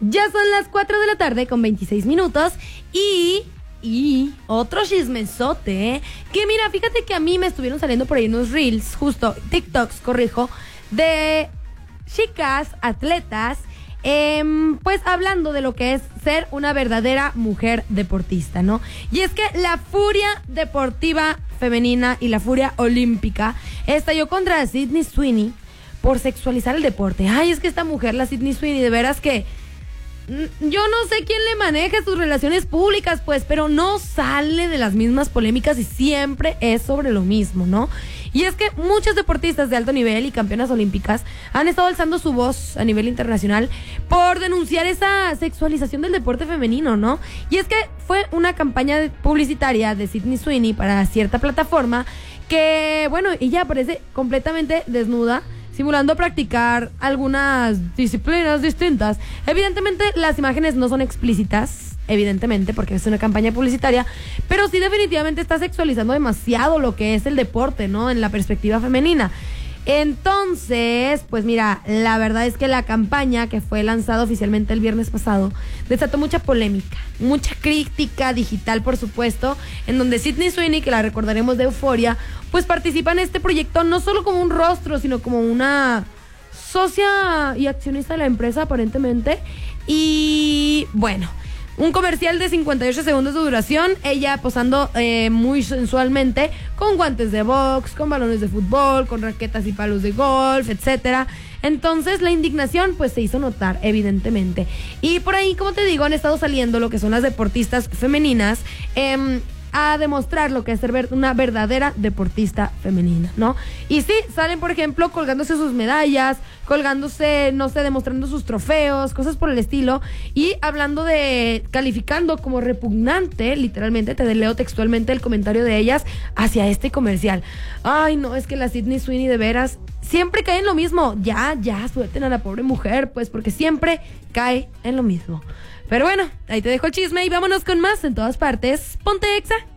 Ya son las 4 de la tarde con 26 minutos y otro chismesote, ¿eh? Que mira, fíjate que a mí me estuvieron saliendo por ahí unos reels, justo, TikToks, corrijo, de chicas, atletas, pues hablando de lo que es ser una verdadera mujer deportista, ¿no? Y es que la furia deportiva femenina y la furia olímpica estalló contra Sydney Sweeney por sexualizar el deporte. Ay, es que esta mujer, la Sydney Sweeney, de veras que yo no sé quién le maneja sus relaciones públicas, pues, pero no sale de las mismas polémicas y siempre es sobre lo mismo, ¿no? Y es que muchas deportistas de alto nivel y campeonas olímpicas han estado alzando su voz a nivel internacional por denunciar esa sexualización del deporte femenino, ¿no? Y es que fue una campaña publicitaria de Sydney Sweeney para cierta plataforma que, bueno, ella aparece completamente desnuda, simulando practicar algunas disciplinas distintas. Evidentemente las imágenes no son explícitas, evidentemente, porque es una campaña publicitaria, pero sí definitivamente está sexualizando demasiado lo que es el deporte, ¿no? En la perspectiva femenina. Entonces, pues mira, la verdad es que la campaña que fue lanzada oficialmente el viernes pasado desató mucha polémica, mucha crítica digital, por supuesto, en donde Sydney Sweeney, que la recordaremos de Euphoria, pues participa en este proyecto no solo como un rostro, sino como una socia y accionista de la empresa, aparentemente. Y bueno, un comercial de 58 segundos de duración, ella posando muy sensualmente, con guantes de box, con balones de fútbol, con raquetas y palos de golf, etcétera. Entonces la indignación pues se hizo notar, evidentemente. Y por ahí, como te digo, han estado saliendo lo que son las deportistas femeninas a demostrar lo que es ser una verdadera deportista femenina, ¿no? Y sí, salen, por ejemplo, colgándose sus medallas, colgándose, no sé, demostrando sus trofeos, cosas por el estilo, y hablando calificando como repugnante, literalmente, te leo textualmente el comentario de ellas hacia este comercial. Ay, no, es que la Sydney Sweeney de veras siempre cae en lo mismo. Ya, suelten a la pobre mujer, pues, porque siempre cae en lo mismo. Pero bueno, ahí te dejo el chisme y vámonos con más en todas partes. Ponte Exa.